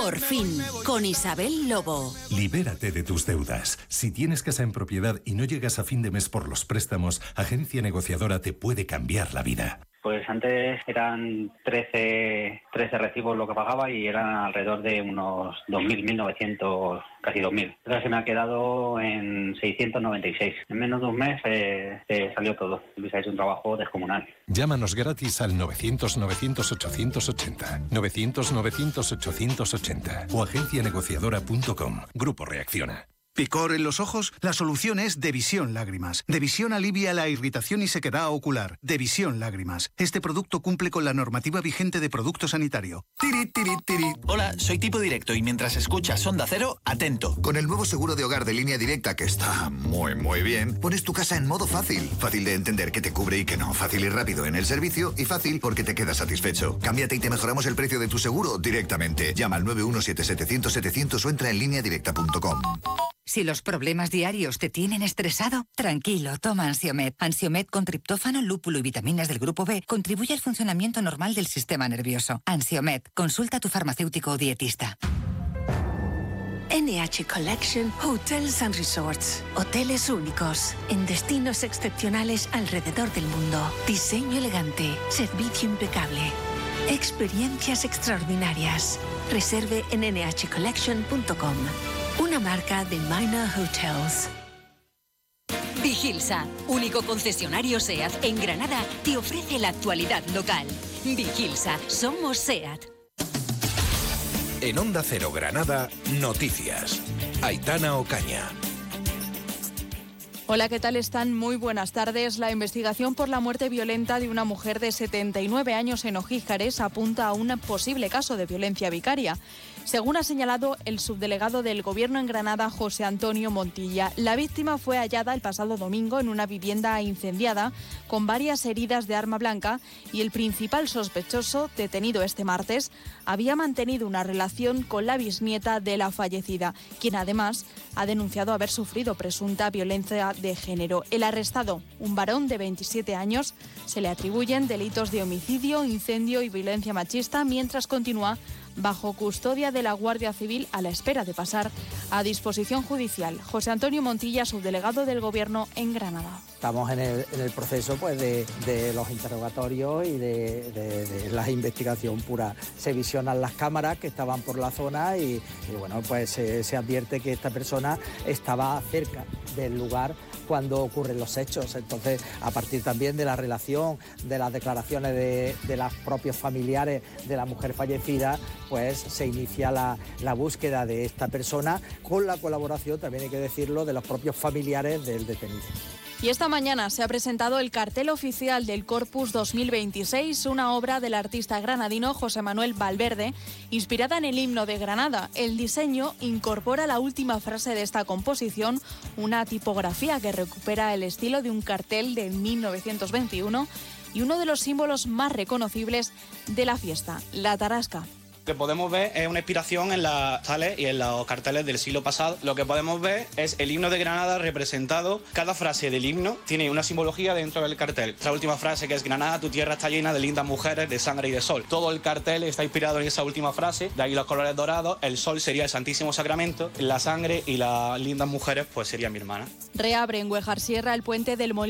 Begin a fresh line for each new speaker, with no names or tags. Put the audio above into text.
Por fin, con Isabel Lobo.
Libérate de tus deudas. Si tienes casa en propiedad y no llegas a fin de mes por los préstamos, Agencia Negociadora te puede cambiar la vida.
Pues antes eran 13 recibos lo que pagaba y eran alrededor de unos 2.000, 1.900, casi 2.000. Ahora se me ha quedado en 696. En menos de un mes salió todo. Luis ha hecho un trabajo descomunal.
Llámanos gratis al 900-900-880, 900-900-880 o agencianegociadora.com. Grupo Reacciona.
¿Picor en los ojos? La solución es Devisión Lágrimas. Devisión alivia la irritación y sequedad ocular. Devisión Lágrimas. Este producto cumple con la normativa vigente de producto sanitario.
Tiri, tiri, tiri. Hola, soy Tipo Directo y mientras escuchas Onda Cero, atento.
Con el nuevo seguro de hogar de Línea Directa, que está muy bien, pones tu casa en modo fácil. Fácil de entender que te cubre y que no. Fácil y rápido en el servicio y fácil porque te quedas satisfecho. Cámbiate y te mejoramos el precio de tu seguro directamente. Llama al 917-700-700 o entra en lineadirecta.com.
Si los problemas diarios te tienen estresado, tranquilo, toma Ansiomed. Ansiomed con triptófano, lúpulo y vitaminas del grupo B contribuye al funcionamiento normal del sistema nervioso. Ansiomed, consulta a tu farmacéutico o dietista.
NH Collection Hotels and Resorts. Hoteles únicos, en destinos excepcionales alrededor del mundo. Diseño elegante, servicio impecable. Experiencias extraordinarias. Reserve en nhcollection.com. Una marca de Minor Hotels.
Vigilsa, único concesionario SEAT en Granada, te ofrece la actualidad local. Vigilsa, somos SEAT.
En Onda Cero Granada, noticias. Aitana Ocaña.
Hola, ¿qué tal están? Muy buenas tardes. La investigación por la muerte violenta de una mujer de 79 años en Ojíjares apunta a un posible caso de violencia vicaria. Según ha señalado el subdelegado del Gobierno en Granada, José Antonio Montilla, la víctima fue hallada el pasado domingo en una vivienda incendiada con varias heridas de arma blanca y el principal sospechoso, detenido este martes, había mantenido una relación con la bisnieta de la fallecida, quien además ha denunciado haber sufrido presunta violencia de género. El arrestado, un varón de 27 años, se le atribuyen delitos de homicidio, incendio y violencia machista, mientras continúa bajo custodia de la Guardia Civil a la espera de pasar a disposición judicial. José Antonio Montilla, subdelegado del Gobierno en Granada.
Estamos en el proceso pues de los interrogatorios y de la investigación pura. Se visionan las cámaras que estaban por la zona y bueno, pues se advierte que esta persona estaba cerca del lugar cuando ocurren los hechos. Entonces, a partir también de la relación, de las declaraciones de los propios familiares de la mujer fallecida, pues se inicia la búsqueda de esta persona con la colaboración, también hay que decirlo, de los propios familiares del detenido.
Y esta mañana se ha presentado el cartel oficial del Corpus 2026, una obra del artista granadino José Manuel Valverde, inspirada en el himno de Granada. El diseño incorpora la última frase de esta composición, una tipografía que recupera el estilo de un cartel de 1921 y uno de los símbolos más reconocibles de la fiesta, la tarasca.
Lo que podemos ver es una inspiración en las tales y en los carteles del siglo pasado. Lo que podemos ver es el himno de Granada representado. Cada frase del himno tiene una simbología dentro del cartel. La última frase, que es: Granada, tu tierra está llena de lindas mujeres, de sangre y de sol. Todo el cartel está inspirado en esa última frase, de ahí los colores dorados. El sol sería el Santísimo Sacramento, la sangre y las lindas mujeres pues serían mi hermana.
Reabre en Güejar Sierra el puente del Molino